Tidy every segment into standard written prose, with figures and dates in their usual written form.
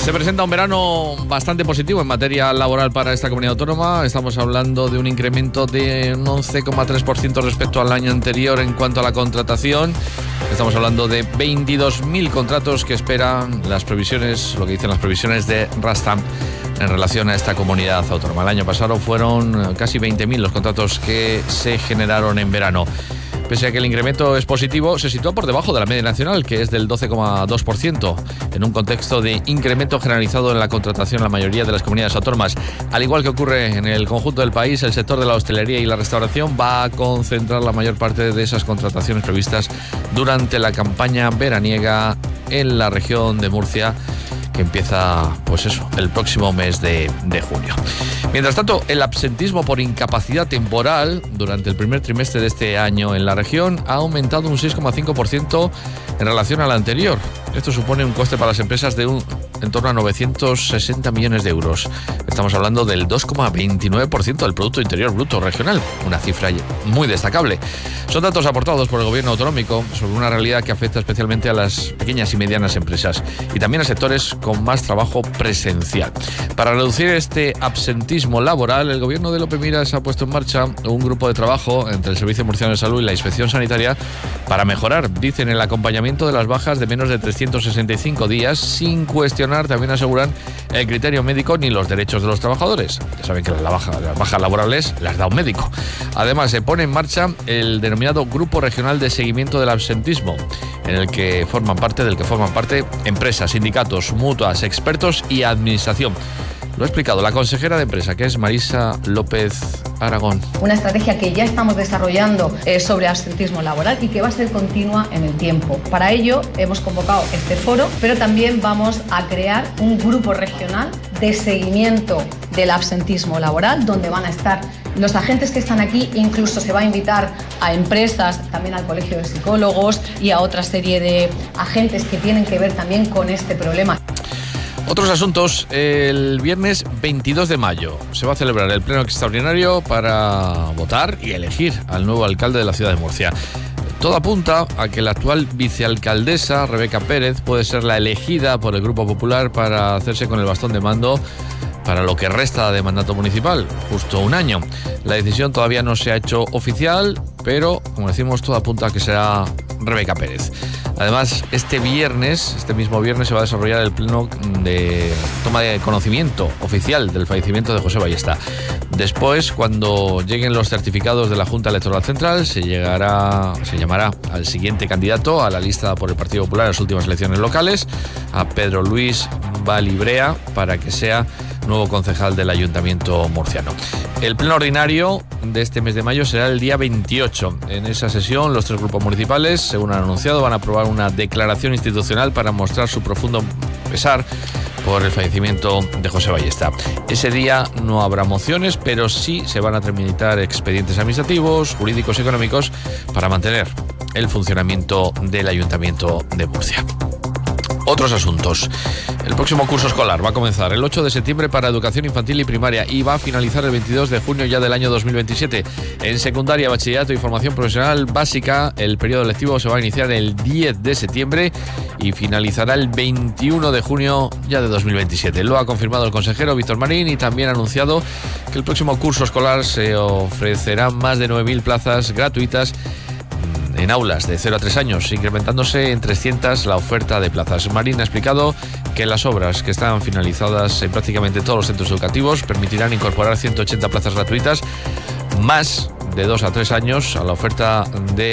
Se presenta un verano bastante positivo en materia laboral para esta comunidad autónoma. Estamos hablando de un incremento de un 11,3% respecto al año anterior en cuanto a la contratación. Estamos hablando de 22.000 contratos que esperan las previsiones, lo que dicen las previsiones de Rastam en relación a esta comunidad autónoma. El año pasado fueron casi 20.000 los contratos que se generaron en verano. Pese a que el incremento es positivo, se sitúa por debajo de la media nacional, que es del 12,2%, en un contexto de incremento generalizado en la contratación en la mayoría de las comunidades autónomas. Al igual que ocurre en el conjunto del país, el sector de la hostelería y la restauración va a concentrar la mayor parte de esas contrataciones previstas durante la campaña veraniega en la región de Murcia, que empieza, el próximo mes de junio. Mientras tanto, el absentismo por incapacidad temporal durante el primer trimestre de este año en la región ha aumentado un 6,5% en relación al anterior. Esto supone un coste para las empresas de en torno a 960 millones de euros. Estamos hablando del 2,29% del Producto Interior Bruto regional, una cifra muy destacable. Son datos aportados por el Gobierno autonómico sobre una realidad que afecta especialmente a las pequeñas y medianas empresas y también a sectores con más trabajo presencial. Para reducir este absentismo laboral, el Gobierno de Lope Miras ha puesto en marcha un grupo de trabajo entre el Servicio Murciano de Salud y la Inspección Sanitaria para mejorar, dicen, el acompañañamiento de las bajas de menos de 365 días, sin cuestionar, también aseguran, el criterio médico ni los derechos de los trabajadores. Ya saben que las bajas laborales las da un médico. Además, se pone en marcha el denominado Grupo Regional de Seguimiento del Absentismo, del que forman parte empresas, sindicatos, mutuas, expertos y administración. Lo ha explicado la consejera de Empresa, que es Marisa López Aragón. Una estrategia que ya estamos desarrollando sobre absentismo laboral y que va a ser continua en el tiempo. Para ello hemos convocado este foro, pero también vamos a crear un grupo regional de seguimiento del absentismo laboral, donde van a estar los agentes que están aquí. Incluso se va a invitar a empresas, también al Colegio de Psicólogos y a otra serie de agentes que tienen que ver también con este problema. Otros asuntos. El viernes 22 de mayo se va a celebrar el pleno extraordinario para votar y elegir al nuevo alcalde de la ciudad de Murcia. Todo apunta a que la actual vicealcaldesa, Rebeca Pérez, puede ser la elegida por el Grupo Popular para hacerse con el bastón de mando para lo que resta de mandato municipal, justo un año. La decisión todavía no se ha hecho oficial, pero, como decimos, todo apunta a que será Rebeca Pérez. Además, este mismo viernes, se va a desarrollar el pleno de toma de conocimiento oficial del fallecimiento de José Ballesta. Después, cuando lleguen los certificados de la Junta Electoral Central, se llamará al siguiente candidato a la lista por el Partido Popular en las últimas elecciones locales, a Pedro Luis Balibrea, para que sea nuevo concejal del Ayuntamiento murciano. El pleno ordinario de este mes de mayo será el día 28. En esa sesión, los tres grupos municipales, según han anunciado, van a aprobar una declaración institucional para mostrar su profundo pesar por el fallecimiento de José Ballesta. Ese día no habrá mociones, pero sí se van a tramitar expedientes administrativos, jurídicos y económicos para mantener el funcionamiento del Ayuntamiento de Murcia. Otros asuntos. El próximo curso escolar va a comenzar el 8 de septiembre para educación infantil y primaria y va a finalizar el 22 de junio ya del año 2027. En secundaria, bachillerato y formación profesional básica, el periodo lectivo se va a iniciar el 10 de septiembre y finalizará el 21 de junio ya de 2027. Lo ha confirmado el consejero Víctor Marín y también ha anunciado que el próximo curso escolar se ofrecerán más de 9.000 plazas gratuitas en aulas de 0 a 3 años, incrementándose en 300 la oferta de plazas. Marín ha explicado que las obras que están finalizadas en prácticamente todos los centros educativos permitirán incorporar 180 plazas gratuitas más de 2 a 3 años a la oferta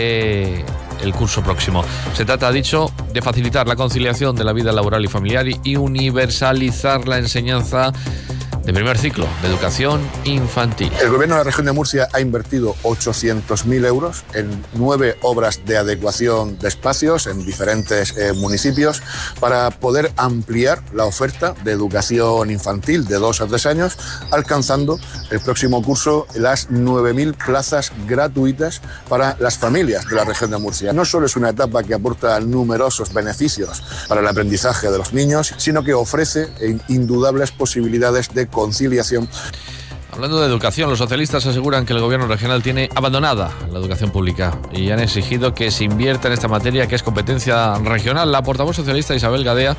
de el curso próximo. Se trata, ha dicho, de facilitar la conciliación de la vida laboral y familiar y universalizar la enseñanza de primer ciclo de educación infantil. El Gobierno de la región de Murcia ha invertido 800.000 euros en 9 obras de adecuación de espacios en diferentes municipios para poder ampliar la oferta de educación infantil de 2 a 3 años, alcanzando el próximo curso las 9.000 plazas gratuitas para las familias de la región de Murcia. No solo es una etapa que aporta numerosos beneficios para el aprendizaje de los niños, sino que ofrece indudables posibilidades de conciliación. Hablando de educación, los socialistas aseguran que el gobierno regional tiene abandonada la educación pública y han exigido que se invierta en esta materia, que es competencia regional. La portavoz socialista Isabel Gadea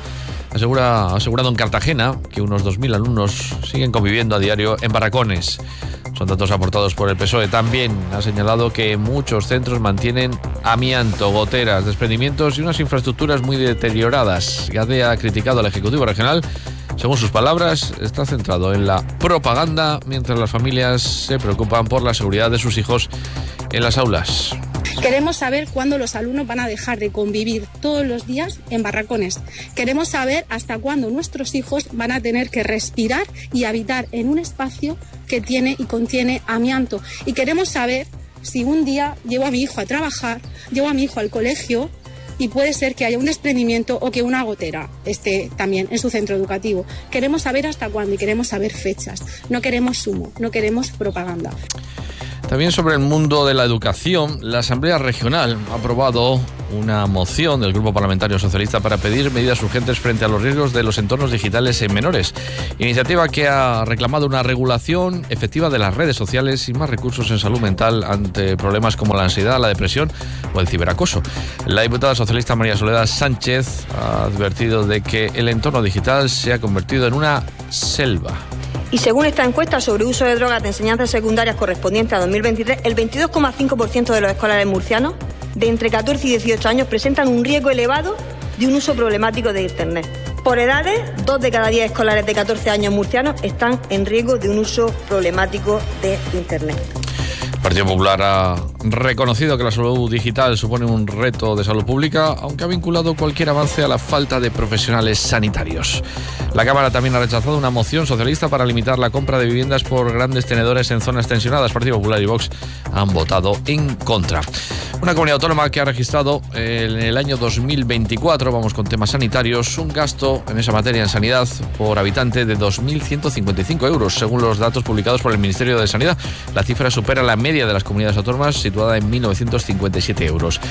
Ha asegurado en Cartagena que unos 2.000 alumnos siguen conviviendo a diario en barracones. Son datos aportados por el PSOE. También ha señalado que muchos centros mantienen amianto, goteras, desprendimientos y unas infraestructuras muy deterioradas. Gade ha criticado al Ejecutivo Regional. Según sus palabras, está centrado en la propaganda, mientras las familias se preocupan por la seguridad de sus hijos en las aulas. Queremos saber cuándo los alumnos van a dejar de convivir todos los días en barracones. Queremos saber hasta cuándo nuestros hijos van a tener que respirar y habitar en un espacio que tiene y contiene amianto. Y queremos saber si un día llevo a mi hijo a trabajar, llevo a mi hijo al colegio y puede ser que haya un desprendimiento o que una gotera esté también en su centro educativo. Queremos saber hasta cuándo y queremos saber fechas. No queremos humo, no queremos propaganda. También sobre el mundo de la educación, la Asamblea Regional ha aprobado una moción del Grupo Parlamentario Socialista para pedir medidas urgentes frente a los riesgos de los entornos digitales en menores. Iniciativa que ha reclamado una regulación efectiva de las redes sociales y más recursos en salud mental ante problemas como la ansiedad, la depresión o el ciberacoso. La diputada socialista María Soledad Sánchez ha advertido de que el entorno digital se ha convertido en una selva. Y según esta encuesta sobre uso de drogas de enseñanzas secundarias correspondiente a 2023, el 22,5% de los escolares murcianos de entre 14 y 18 años presentan un riesgo elevado de un uso problemático de Internet. Por edades, 2 de cada 10 escolares de 14 años murcianos están en riesgo de un uso problemático de Internet. El Partido Popular ha reconocido que la salud digital supone un reto de salud pública, aunque ha vinculado cualquier avance a la falta de profesionales sanitarios. La Cámara también ha rechazado una moción socialista para limitar la compra de viviendas por grandes tenedores en zonas tensionadas. Partido Popular y Vox han votado en contra. Una comunidad autónoma que ha registrado en el año 2024, vamos con temas sanitarios, un gasto en esa materia en sanidad por habitante de 2.155 euros. Según los datos publicados por el Ministerio de Sanidad, la cifra supera la media de las comunidades autónomas, situada en 1.957 euros.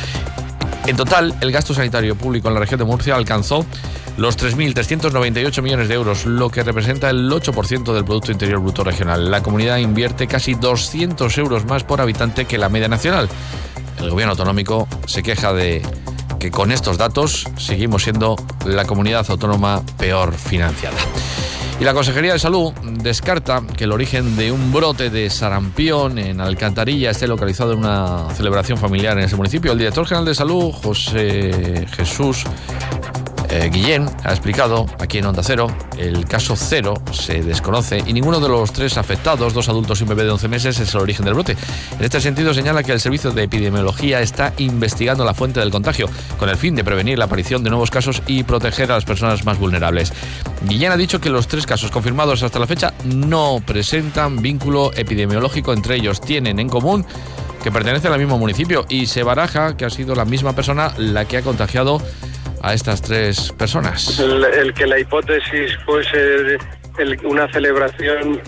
En total, el gasto sanitario público en la región de Murcia alcanzó los 3.398 millones de euros, lo que representa el 8% del Producto Interior Bruto regional. La comunidad invierte casi 200 euros más por habitante que la media nacional. El gobierno autonómico se queja de que con estos datos seguimos siendo la comunidad autónoma peor financiada. Y la Consejería de Salud descarta que el origen de un brote de sarampión en Alcantarilla esté localizado en una celebración familiar en ese municipio. El director general de Salud, José Jesús Guillén, ha explicado aquí en Onda Cero: el caso cero se desconoce y ninguno de los 3 afectados, 2 adultos y un bebé de 11 meses, es el origen del brote. En este sentido, señala que el Servicio de Epidemiología está investigando la fuente del contagio con el fin de prevenir la aparición de nuevos casos y proteger a las personas más vulnerables. Guillén ha dicho que los 3 casos confirmados hasta la fecha no presentan vínculo epidemiológico entre ellos. Tienen en común que pertenecen al mismo municipio y se baraja que ha sido la misma persona la que ha contagiado a estas 3 personas. El que la hipótesis fuese una celebración,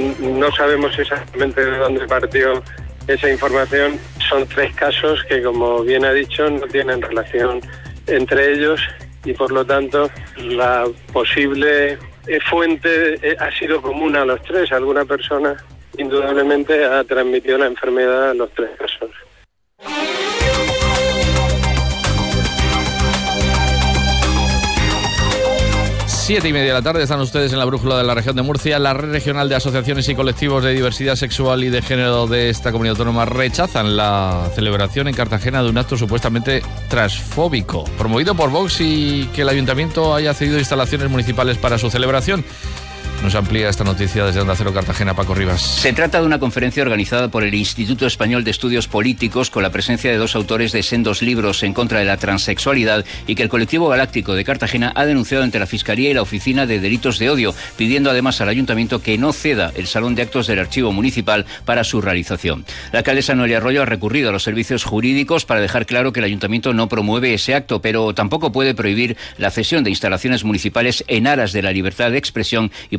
no sabemos exactamente de dónde partió esa información. Son 3 casos que, como bien ha dicho, no tienen relación entre ellos y, por lo tanto, la posible fuente ha sido común a los 3. Alguna persona, indudablemente, ha transmitido la enfermedad a los 3 casos. 7:30 de la tarde, están ustedes en la brújula de la región de Murcia. La red regional de asociaciones y colectivos de diversidad sexual y de género de esta comunidad autónoma rechazan la celebración en Cartagena de un acto supuestamente transfóbico, promovido por Vox, y que el ayuntamiento haya cedido instalaciones municipales para su celebración. Nos amplía esta noticia desde Onda Cero Cartagena, Paco Rivas. Se trata de una conferencia organizada por el Instituto Español de Estudios Políticos, con la presencia de 2 autores de sendos libros en contra de la transexualidad, y que el Colectivo Galáctico de Cartagena ha denunciado ante la Fiscalía y la Oficina de Delitos de Odio, pidiendo además al Ayuntamiento que no ceda el Salón de Actos del Archivo Municipal para su realización. La alcaldesa Noelia Arroyo ha recurrido a los servicios jurídicos para dejar claro que el Ayuntamiento no promueve ese acto, pero tampoco puede prohibir la cesión de instalaciones municipales en aras de la libertad de expresión y por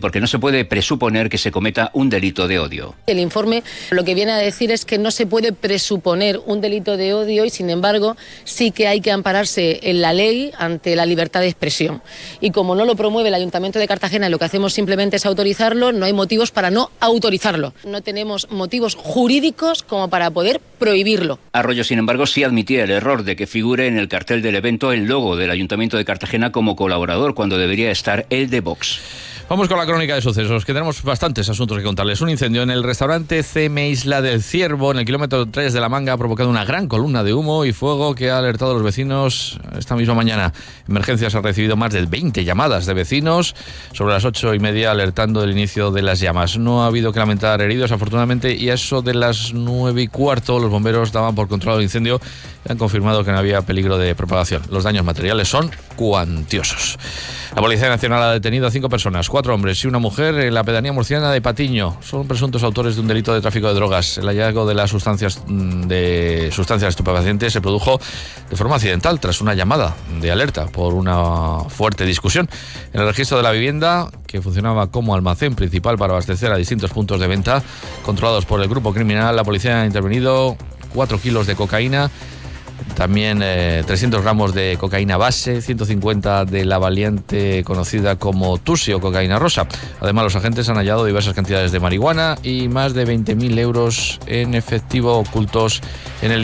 porque no se puede presuponer que se cometa un delito de odio. El informe lo que viene a decir es que no se puede presuponer un delito de odio y, sin embargo, sí que hay que ampararse en la ley ante la libertad de expresión. Y como no lo promueve el Ayuntamiento de Cartagena y lo que hacemos simplemente es autorizarlo, no hay motivos para no autorizarlo. No tenemos motivos jurídicos como para poder prohibirlo. Arroyo, sin embargo, sí admitía el error de que figure en el cartel del evento el logo del Ayuntamiento de Cartagena como colaborador, cuando debería estar el de Vox. Vamos con la crónica de sucesos, que tenemos bastantes asuntos que contarles. Un incendio en el restaurante CM Isla del Ciervo, en el kilómetro 3 de La Manga, ha provocado una gran columna de humo y fuego que ha alertado a los vecinos esta misma mañana. Emergencias han recibido más de 20 llamadas de vecinos sobre las 8:30, alertando del inicio de las llamas. No ha habido que lamentar heridos, afortunadamente, y a eso de las 9:15 los bomberos daban por controlado el incendio y han confirmado que no había peligro de propagación. Los daños materiales son cuantiosos. La Policía Nacional ha detenido a 5 personas, 4 hombres y una mujer en la pedanía murciana de Patiño. Son presuntos autores de un delito de tráfico de drogas. El hallazgo de las sustancias estupefacientes se produjo de forma accidental tras una llamada de alerta por una fuerte discusión. En el registro de la vivienda, que funcionaba como almacén principal para abastecer a distintos puntos de venta controlados por el grupo criminal, la policía ha intervenido 4 kilos de cocaína, también 300 gramos de cocaína base, 150 de la variante conocida como Tusi o cocaína rosa. Además, los agentes han hallado diversas cantidades de marihuana y más de 20.000 euros en efectivo ocultos en el